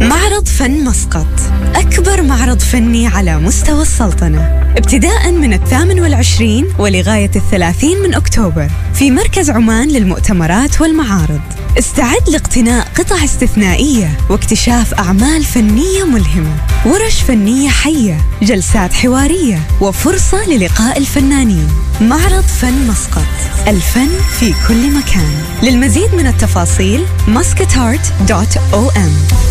معرض فن مسقط، أكبر معرض فني على مستوى السلطنة، ابتداء من 28 ولغاية 30 من أكتوبر في مركز عمان للمؤتمرات والمعارض. استعد لاقتناء قطع استثنائية واكتشاف أعمال فنية ملهمة، ورش فنية حية، جلسات حوارية، وفرصة للقاء الفنانين. معرض فن مسقط، الفن في كل مكان. للمزيد من التفاصيل muscatart.om.